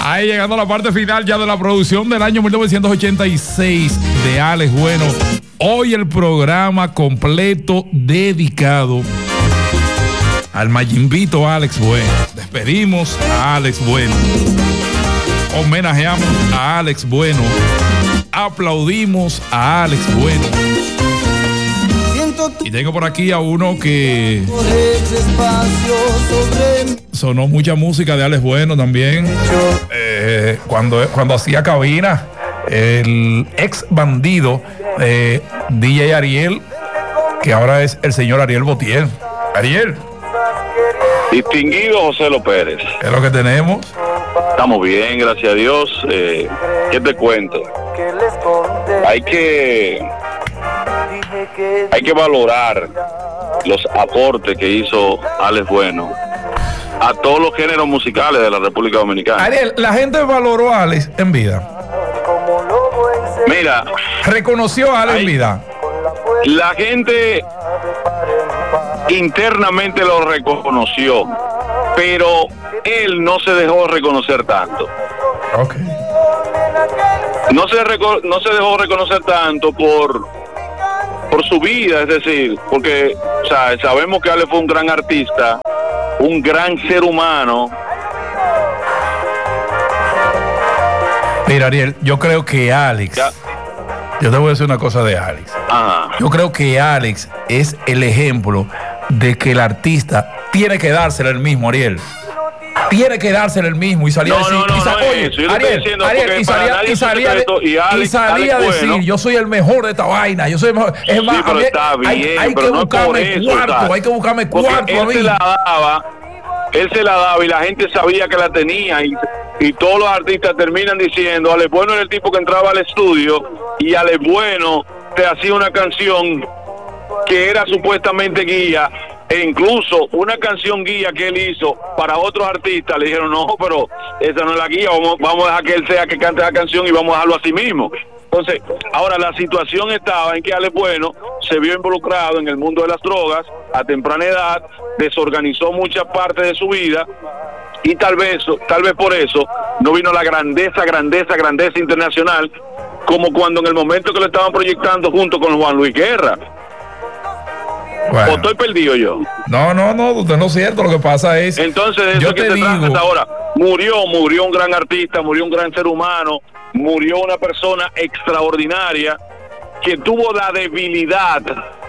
Ahí llegando a la parte final ya de la producción del año 1986 de Alex Bueno. Hoy el programa completo dedicado al Mayimbito Alex Bueno. Despedimos a Alex Bueno. Homenajeamos a Alex Bueno. Aplaudimos a Alex Bueno. Y tengo por aquí a uno que sonó mucha música de Alex Bueno también. Cuando hacía cabina, el ex bandido DJ Ariel, que ahora es el señor Ariel Botier. Ariel. Distinguido José López Pérez. ¿Qué es lo que tenemos? Estamos bien, gracias a Dios. ¿Qué te cuento? Hay que valorar los aportes que hizo Alex Bueno a todos los géneros musicales de la República Dominicana. Ariel, la gente valoró a Alex en vida. Mira, reconoció a Alex en vida. La gente internamente lo reconoció, pero él no se dejó reconocer tanto. Okay. No se dejó reconocer tanto por su vida, es decir, porque sabemos que Alex fue un gran artista, un gran ser humano. Mira, Ariel, yo creo que Alex, yo te voy a decir una cosa de Alex. Ajá. Yo creo que Alex es el ejemplo de que el artista tiene que dársela el mismo, Ariel. Tiene que dársela el mismo y salía a decir, y salía a decir, yo soy el mejor de esta vaina, yo soy el mejor. Es más, pero está bien, hay que buscarme cuarto, hay que buscarme cuarto a mí. Él se la daba y la gente sabía que la tenía, y todos los artistas terminan diciendo, Alex Bueno era el tipo que entraba al estudio y Alex Bueno te hacía una canción que era supuestamente guía, e incluso una canción guía que él hizo para otros artistas, le dijeron, no, pero esa no es la guía, vamos a dejar que él sea que cante la canción y vamos a dejarlo así mismo. Entonces, ahora la situación estaba en que Alex Bueno se vio involucrado en el mundo de las drogas a temprana edad, desorganizó mucha parte de su vida, y tal vez por eso no vino la grandeza internacional, como cuando en el momento que lo estaban proyectando junto con Juan Luis Guerra. Bueno. ¿O estoy perdido yo? No, usted no es cierto. Lo que pasa es, entonces, de eso que te trata hasta ahora. Murió un gran artista, murió un gran ser humano, murió una persona extraordinaria que tuvo la debilidad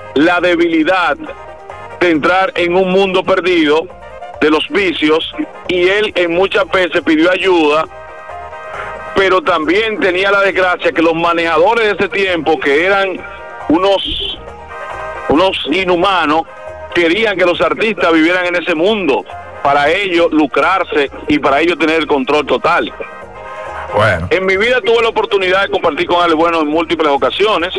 de entrar en un mundo perdido de los vicios, y él en muchas veces pidió ayuda, pero también tenía la desgracia que los manejadores de ese tiempo, que eran unos inhumanos, querían que los artistas vivieran en ese mundo para ellos lucrarse y para ellos tener el control total. Bueno. En mi vida tuve la oportunidad de compartir con Alex Bueno en múltiples ocasiones,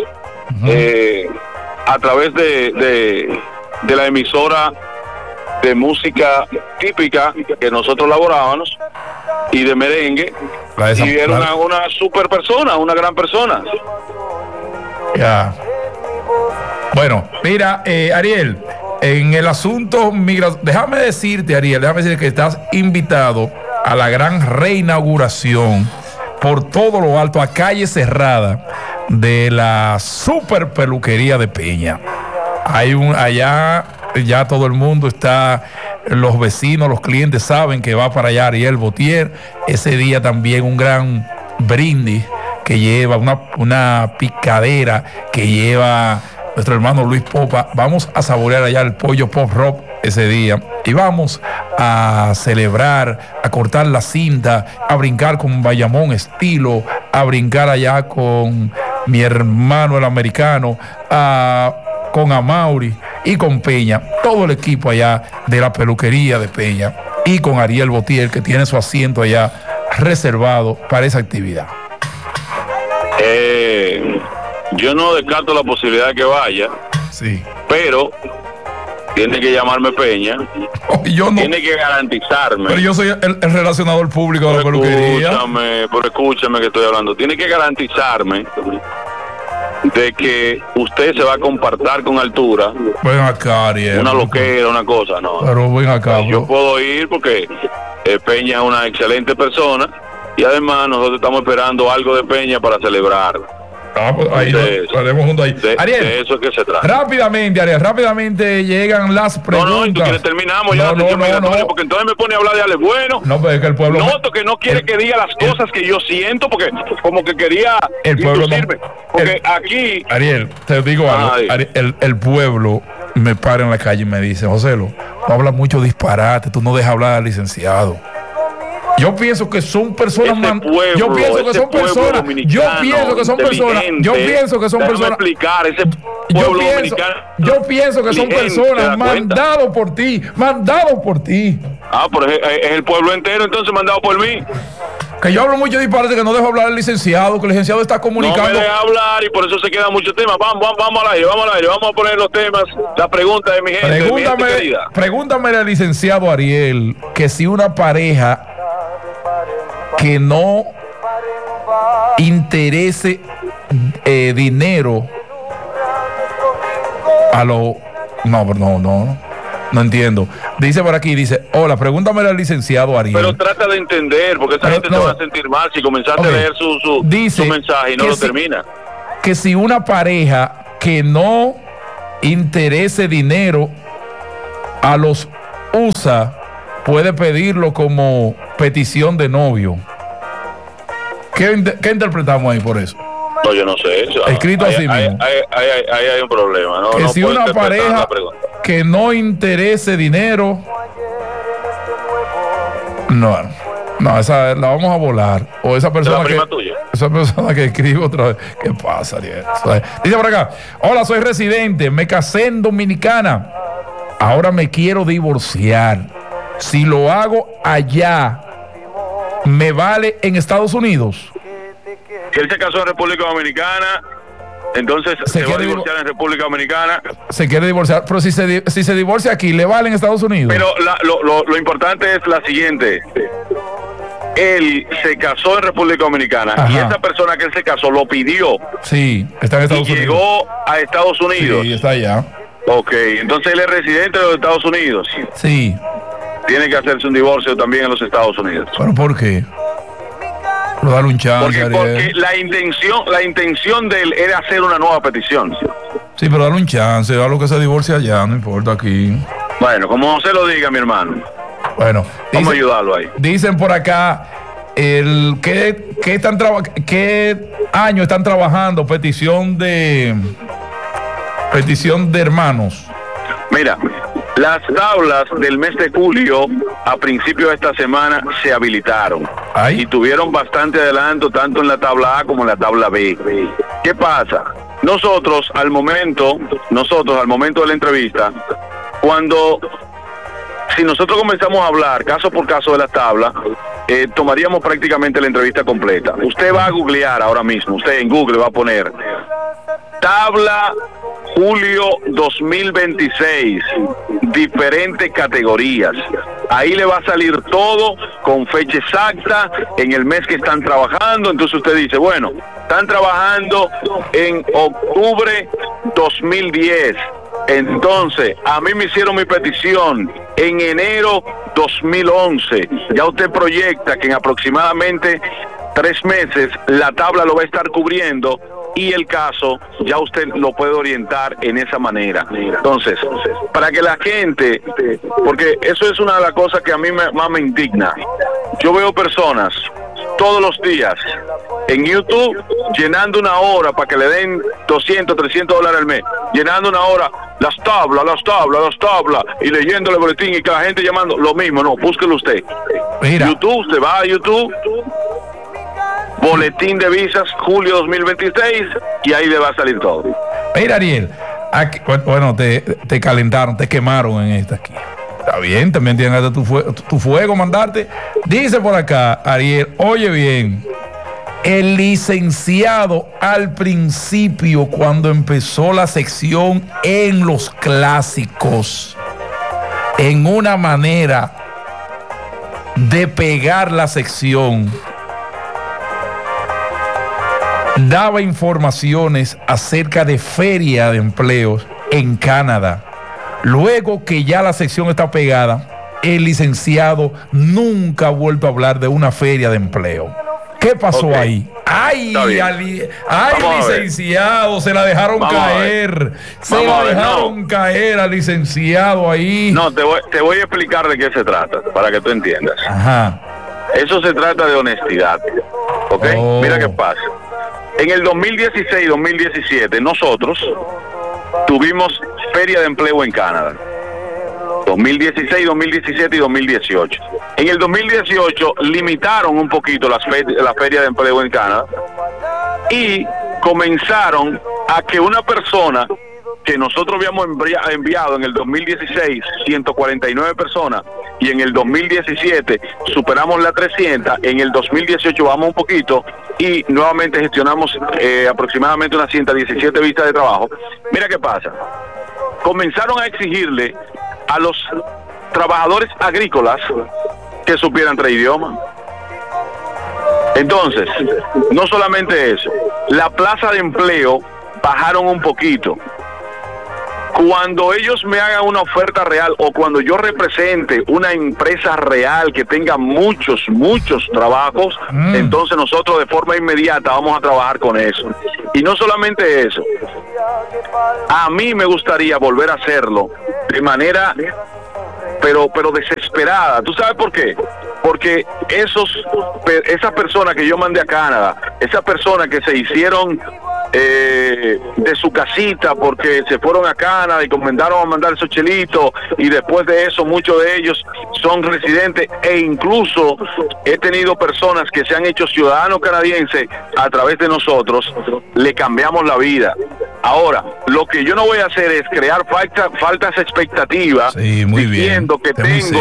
a través de la emisora de música típica que nosotros laborábamos y de merengue, y era una super persona, una gran persona. Ya. Bueno, mira, Ariel, en el asunto migratorio, déjame decirte que estás invitado a la gran reinauguración por todo lo alto, a calle cerrada, de la super peluquería de Peña. Allá ya todo el mundo está, los vecinos, los clientes saben que va para allá Ariel Botier. Ese día también un gran brindis que lleva una picadera que lleva nuestro hermano Luis Popa. Vamos a saborear allá el pollo pop rock ese día y vamos a celebrar, a cortar la cinta, a brincar con Bayamón estilo, a brincar allá con mi hermano el americano, con Amaury y con Peña, todo el equipo allá de la peluquería de Peña, y con Ariel Botier, que tiene su asiento allá reservado para esa actividad. Yo no descarto la posibilidad de que vaya, sí, pero tiene que llamarme Peña. Yo no, tiene que garantizarme. Pero yo soy el relacionador público de la peluquería. Escúchame que estoy hablando. Tiene que garantizarme de que usted se va a compartir con altura. Ven acá, Ariel. Una loquera, una cosa, no. Pero ven acá, yo puedo ir porque Peña es una excelente persona y además nosotros estamos esperando algo de Peña para celebrar. Pues ahí lo haremos junto ahí. Ariel, de eso es que se trata. Rápidamente, Ariel, rápidamente llegan las preguntas. No, y tú quieres terminamos ya, no, porque entonces me pone a hablar de Ale Bueno. No, pero es que el pueblo... Noto que no quiere que diga las cosas que yo siento, porque como que quería el pueblo porque aquí... Ariel, te digo algo, Ariel, el pueblo me para en la calle y me dice, Joselo, no hablas mucho disparate, tú no dejas hablar al licenciado. Yo pienso que son personas yo pienso que son personas mandados por ti. Pero es el pueblo entero entonces mandado por mí. Que yo hablo mucho disparate, que no dejo hablar al licenciado, que el licenciado está comunicando. No me deja hablar y por eso se quedan muchos temas. Vamos al aire, vamos a poner los temas, la pregunta de mi gente. Pregúntame al licenciado Ariel que si una pareja que no interese dinero a lo... No entiendo. Dice por aquí, hola, pregúntame al licenciado Ariel. Pero trata de entender, porque esa gente se va a sentir mal si comenzaste a leer su mensaje y no lo termina. Que si una pareja que no interese dinero a los USA puede pedirlo como petición de novio. ¿Qué interpretamos ahí por eso? No, yo no sé eso. Escrito así mismo. Ahí hay un problema. Que si una pareja que no interese dinero... No, esa la vamos a volar. O esa persona que escribe otra vez. ¿Qué pasa, Ariel? Dice por acá, hola, soy residente, me casé en Dominicana. Ahora me quiero divorciar. Si lo hago allá, ¿me vale en Estados Unidos? Si él se casó en República Dominicana, entonces se va a divorciar en República Dominicana. Se quiere divorciar, pero si se divorcia aquí, ¿le vale en Estados Unidos? Pero lo importante es la siguiente. Él se casó en República Dominicana. Ajá. Y esa persona que él se casó lo pidió. Sí, está en Estados Unidos. Llegó a Estados Unidos. Sí, está allá. Ok, entonces él es residente de los Estados Unidos. Sí. Tiene que hacerse un divorcio también en los Estados Unidos. ¿Pero por qué? Pero dale un chance, porque la intención de él era hacer una nueva petición. Sí, pero dale un chance, a lo que se divorcia allá, no importa aquí. Bueno, como se lo diga, mi hermano. Bueno, vamos a ayudarlo ahí. Dicen por acá, ¿qué año están trabajando petición de hermanos? Mira, las tablas del mes de julio a principios de esta semana se habilitaron. ¿Ay? Y tuvieron bastante adelanto tanto en la tabla A como en la tabla B. ¿Qué pasa? Nosotros al momento de la entrevista, si nosotros comenzamos a hablar caso por caso de la tabla, tomaríamos prácticamente la entrevista completa. Usted va a googlear ahora mismo, usted en Google va a poner tabla julio 2026, diferentes categorías. Ahí le va a salir todo con fecha exacta, en el mes que están trabajando. Entonces usted dice, bueno, están trabajando en octubre 2010. Entonces, a mí me hicieron mi petición en enero 2011. Ya usted proyecta que en aproximadamente 3 meses la tabla lo va a estar cubriendo y el caso ya usted lo puede orientar en esa manera. Entonces, para que la gente, porque eso es una de las cosas que a mí más me indigna. Yo veo personas todos los días en YouTube llenando una hora para que le den $200, $300 al mes, llenando una hora las tablas y leyéndole el boletín y que la gente llamando lo mismo. No, búsquelo usted. Mira. YouTube, usted va a YouTube, boletín de visas julio 2026 y ahí le va a salir todo. Mira, Ariel, aquí, bueno, te calentaron, te quemaron en esta aquí. Está bien, también tienes tu fuego mandarte. Dice por acá, Ariel, oye bien, el licenciado al principio, cuando empezó la sección en los clásicos, en una manera de pegar la sección, daba informaciones acerca de feria de empleos en Canadá. Luego que ya la sección está pegada, el licenciado nunca ha vuelto a hablar de una feria de empleo. ¿Qué pasó ahí? ¡Ay, licenciado! Se la dejaron caer. Se la dejaron caer al licenciado ahí. No, te voy a explicar de qué se trata, para que tú entiendas. Ajá. Eso se trata de honestidad. ¿Ok? Mira qué pasa. En el 2016-2017, nosotros tuvimos feria de empleo en Canadá. 2016, 2017 y 2018. En el 2018 limitaron un poquito la feria de empleo en Canadá y comenzaron a que una persona que nosotros habíamos enviado en el 2016 149 personas y en el 2017 superamos la 300, en el 2018 vamos un poquito y nuevamente gestionamos aproximadamente unas 117 vistas de trabajo. Mira qué pasa, comenzaron a exigirle a los trabajadores agrícolas que supieran 3 idiomas. Entonces, no solamente eso, la plaza de empleo bajaron un poquito. Cuando ellos me hagan una oferta real o cuando yo represente una empresa real que tenga muchos trabajos, entonces nosotros de forma inmediata vamos a trabajar con eso. Y no solamente eso, a mí me gustaría volver a hacerlo de manera pero desesperada. ¿Tú sabes por qué? Porque esas personas que yo mandé a Canadá, esas personas que se hicieron de su casita porque se fueron a Canadá y comenzaron a mandar esos chelitos, y después de eso muchos de ellos son residentes, e incluso he tenido personas que se han hecho ciudadanos canadienses a través de nosotros, le cambiamos la vida. Ahora, lo que yo no voy a hacer es crear faltas expectativas, diciendo que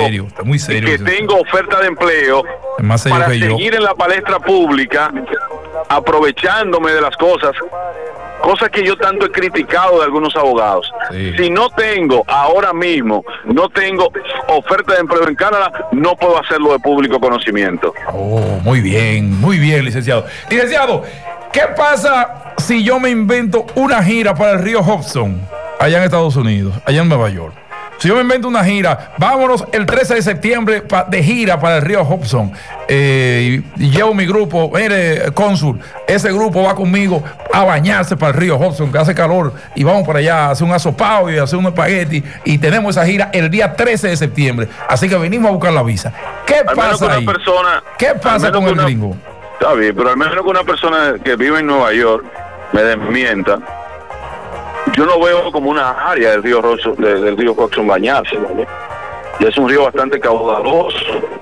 tengo oferta de empleo para seguir en la palestra pública, aprovechándome de las cosas que yo tanto he criticado de algunos abogados. Si no tengo ahora mismo, no tengo oferta de empleo en Canadá, no puedo hacerlo de público conocimiento. Muy bien, licenciado. Licenciado, ¿qué pasa si yo me invento una gira para el río Hudson, allá en Estados Unidos, allá en Nueva York? Si yo me invento una gira, vámonos el 13 de septiembre de gira para el río Hudson, y llevo mi grupo, mire, cónsul, ese grupo va conmigo a bañarse para el río Hudson, que hace calor, y vamos para allá a hacer un asopado y a hacer un espagueti, y tenemos esa gira el día 13 de septiembre, así que venimos a buscar la visa. ¿Qué pasa ahí? ¿Qué pasa con el gringo? Está bien, pero al menos que una persona que vive en Nueva York me desmienta. Yo no veo como una área del río Hudson bañarse, ¿vale? Y es un río bastante caudaloso.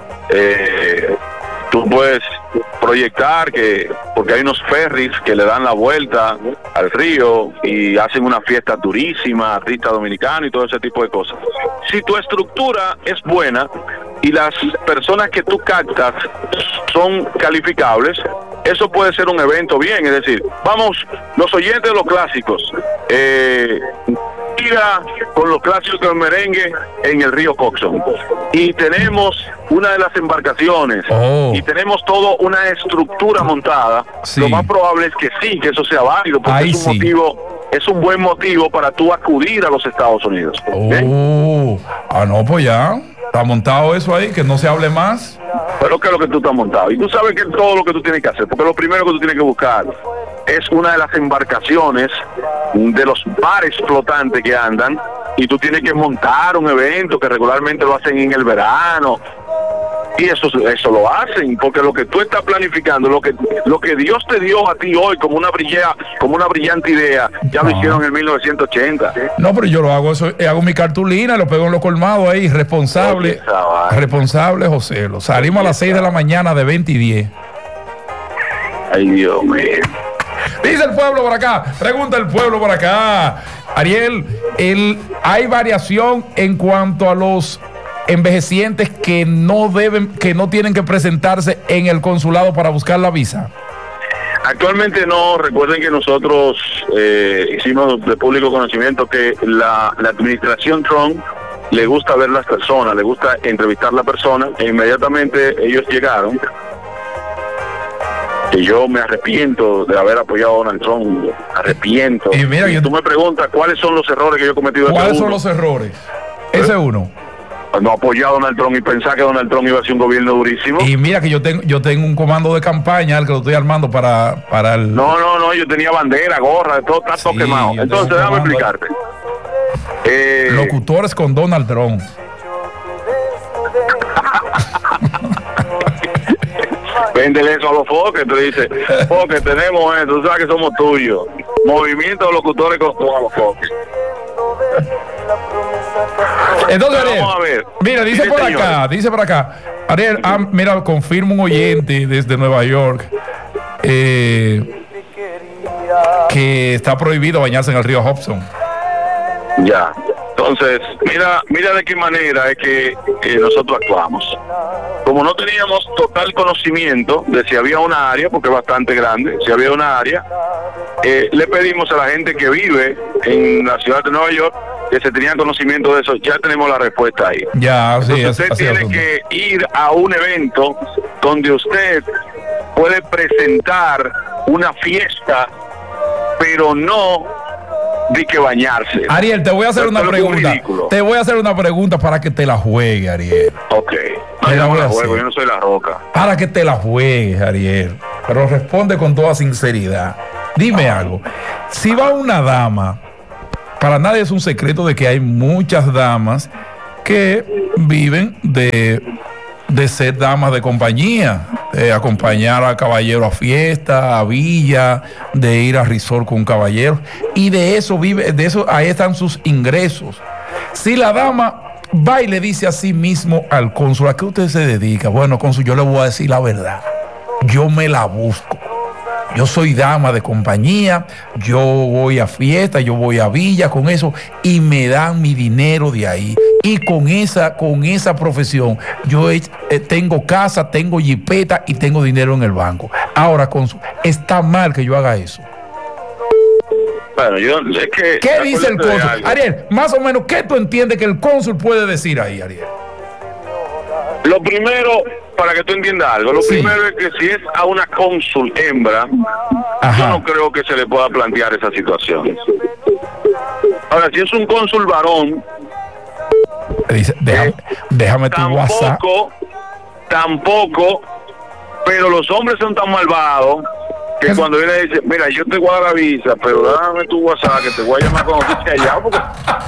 Tú puedes proyectar porque hay unos ferries que le dan la vuelta al río y hacen una fiesta durísima, artistas dominicanos y todo ese tipo de cosas. Si tu estructura es buena y las personas que tú captas son calificables, eso puede ser un evento bien. Es decir, vamos, los oyentes de los clásicos, gira con los clásicos del merengue en el río Hudson, y tenemos una de las embarcaciones y tenemos todo una estructura montada. Lo más probable es que sí, que eso sea válido, porque es un buen motivo para tú acudir a los Estados Unidos. No, pues ya está montado eso ahí, que no se hable más. Pero ¿qué es lo que tú estás montado? Y tú sabes que es todo lo que tú tienes que hacer, porque lo primero que tú tienes que buscar es una de las embarcaciones de los bares flotantes que andan, y tú tienes que montar un evento que regularmente lo hacen en el verano, y eso lo hacen porque lo que tú estás planificando, lo que Dios te dio a ti hoy como una brillante idea, ya lo hicieron en 1980. No, pero yo lo hago, hago mi cartulina, lo pego en los colmados ahí, responsable José. Salimos a las 6 de la mañana de 20 y 10. Ay, Dios mío. Dice el pueblo por acá, pregunta el pueblo por acá. Ariel, ¿hay variación en cuanto a los envejecientes que no tienen que presentarse en el consulado para buscar la visa? Actualmente no. Recuerden que nosotros hicimos de público conocimiento que la administración Trump le gusta ver las personas, le gusta entrevistar a la persona, e inmediatamente ellos llegaron. Que yo me arrepiento de haber apoyado a Donald Trump, me arrepiento. Y mira, tú me preguntas cuáles son los errores que yo he cometido. ¿Cuáles son los errores? Ese uno. no apoyar a Donald Trump y pensar que Donald Trump iba a ser un gobierno durísimo. Y mira que yo tengo un comando de campaña al que lo estoy armando para el... No, yo tenía bandera, gorra, todo está todo quemado. Entonces, déjame explicarte. Locutores con Donald Trump. Véndele eso a los foques, tú dices, Foques, tenemos esto, tú sabes que somos tuyos. Movimiento de locutores con los foques. Entonces, Ariel, vamos a ver. Mira, dice por acá, Ariel, mira, confirma un oyente desde Nueva York que está prohibido bañarse en el río Hudson. Ya. Entonces, mira de qué manera es que nosotros actuamos. Como no teníamos total conocimiento de si había una área, porque es bastante grande, si había una área, le pedimos a la gente que vive en la ciudad de Nueva York que se tenía conocimiento de eso. Ya tenemos la respuesta ahí. Ya, sí. Entonces, usted tiene que ir a un evento donde usted puede presentar una fiesta, pero no de que bañarse. Ariel, te voy a hacer una pregunta. Te voy a hacer una pregunta para que te la juegue, Ariel. Ok. No, yo no la juego, yo no soy La Roca. Para que te la juegues, Ariel. Pero responde con toda sinceridad. Dime algo. Si va una dama, para nadie es un secreto de que hay muchas damas que viven de ser damas de compañía, de acompañar al caballero a fiesta, a villa, de ir a resort con un caballero, y de eso vive, de eso ahí están sus ingresos. Si la dama va y le dice a sí mismo al cónsul, ¿a qué usted se dedica? Bueno, cónsul, yo le voy a decir la verdad, yo me la busco. Yo soy dama de compañía, yo voy a fiesta, yo voy a villa con eso y me dan mi dinero de ahí. Y con esa profesión yo tengo casa, tengo jipeta y tengo dinero en el banco. Ahora, cónsul, está mal que yo haga eso. Bueno, es que... ¿Qué dice el cónsul? Ariel, más o menos, ¿qué tú entiendes que el cónsul puede decir ahí, Ariel? Lo primero, para que tú entiendas algo, lo primero es que si es a una cónsul hembra, yo no creo que se le pueda plantear esa situación. Ahora, si es un cónsul varón, dice, déjame tu WhatsApp. Tampoco, pero los hombres son tan malvados que cuando viene dice, mira, yo te voy a dar la visa, pero dame tu WhatsApp que te voy a llamar cuando esté allá, porque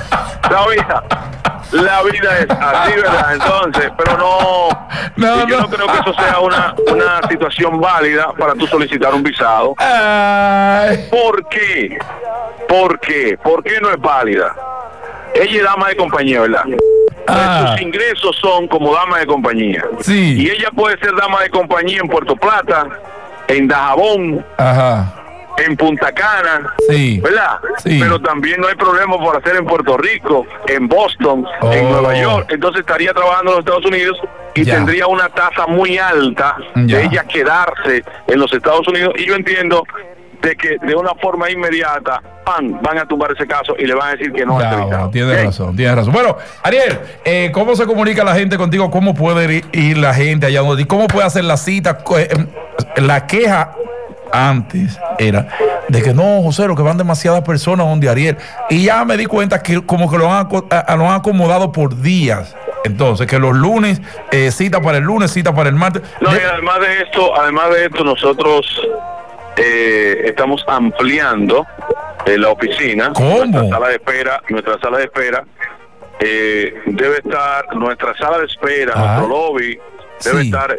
la vida es así, ¿verdad? Entonces, pero yo no creo que eso sea una situación válida para tú solicitar un visado. ¿Por qué? ¿Por qué no es válida? Ella es dama de compañía, ¿verdad? Sus ingresos son como dama de compañía. Sí. Y ella puede ser dama de compañía en Puerto Plata, en Dajabón, en Punta Cana, ¿verdad? Sí. Pero también no hay problema por hacer en Puerto Rico, en Boston, en Nueva York. Entonces estaría trabajando en los Estados Unidos y tendría una tasa muy alta de ella quedarse en los Estados Unidos. Y yo entiendo de que de una forma inmediata van a tumbar ese caso y le van a decir que no. Tienes razón. Bueno, Ariel, ¿cómo se comunica la gente contigo? ¿Cómo puede ir la gente allá? ¿Cómo puede hacer la cita? La queja antes era de que no, José, lo que van demasiadas personas donde Ariel, y ya me di cuenta que como que lo han acomodado por días. Entonces, que los lunes, cita para el lunes, cita para el martes. No, y además de esto, nosotros estamos ampliando la oficina. ¿Cómo? Nuestra sala de espera debe estar, nuestra sala de espera, nuestro lobby debe estar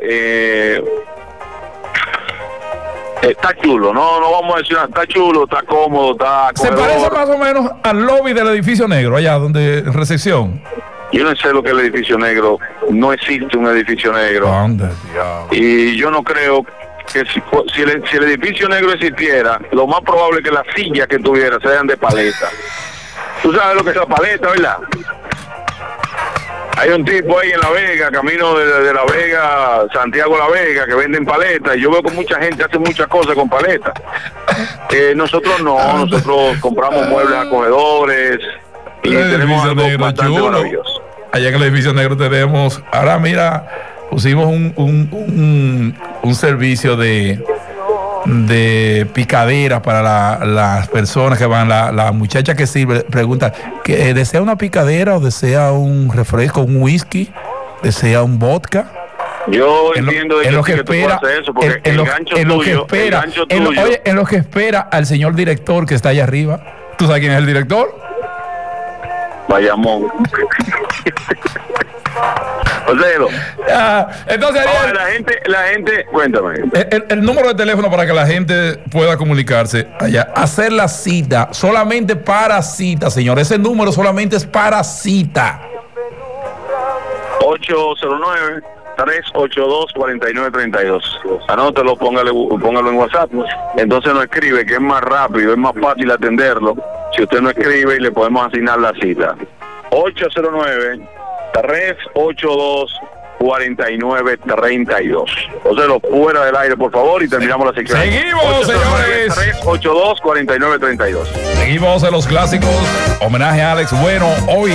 está chulo, no vamos a decir nada, está chulo, está cómodo, está acogedor. Se parece más o menos al lobby del edificio negro, allá donde recepción. Yo no sé lo que es el edificio negro, no existe un edificio negro. Y yo no creo que si el edificio negro existiera, lo más probable es que las sillas que tuviera sean de paleta. Tú sabes lo que es la paleta, ¿verdad? Hay un tipo ahí en La Vega, camino de La Vega, Santiago La Vega, que venden paletas, y yo veo que mucha gente hace muchas cosas con paletas. Nosotros no, nosotros compramos muebles acogedores y tenemos algo bastante maravilloso. Allá en el edificio negro tenemos, ahora mira, pusimos un servicio de de picadera para las personas que van. La muchacha que sirve pregunta, ¿que desea una picadera o desea un refresco, un whisky? ¿Desea un vodka? Yo entiendo de que espera, tú haces eso, porque en lo que espera al señor director que está allá arriba. ¿Tú sabes quién es el director? Bayamón. Entonces, Ariel, la gente, cuéntame. El número de teléfono para que la gente pueda comunicarse allá, hacer la cita, solamente para cita, señor. Ese número solamente es para cita. 809-382-4932. Anótelo, póngalo en WhatsApp. Entonces nos escribe, que es más rápido, es más fácil atenderlo. Si usted no escribe, y le podemos asignar la cita. 809-382-4932. Entonces, fuera del aire, por favor, y terminamos la sección. Seguimos, señores. 382-4932. Seguimos en los clásicos. Homenaje a Alex Bueno. Hoy.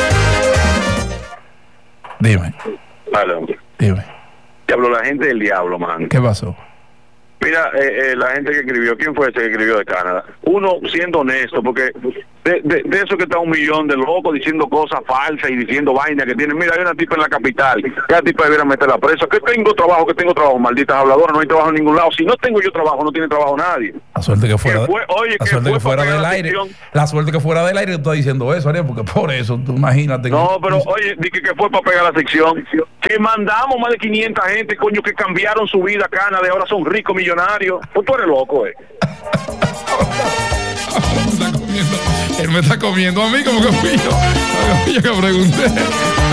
Dime. Vale. Dime. Diablo, la gente del diablo, man. ¿Qué pasó? Mira, la gente que escribió, ¿quién fue ese que escribió de Canadá? Uno siendo honesto, porque de eso que está 1 millón de locos diciendo cosas falsas y diciendo vainas que tienen. Mira, hay una tipa en la capital, que la tipa debiera meterla presa. Que tengo trabajo, malditas habladoras, no hay trabajo en ningún lado. Si no tengo yo trabajo, no tiene trabajo nadie. La suerte que fuera, del aire. La suerte que fuera del aire tú estás diciendo eso, Ariel, porque por eso, tú imagínate. No, pero oye, dije que fue para pegar la sección. Que mandamos más de 500 gente, coño, que cambiaron su vida, Cana, de ahora son ricos millonarios. Pues tú eres loco, Él me está comiendo a mí como que fui yo que pregunté.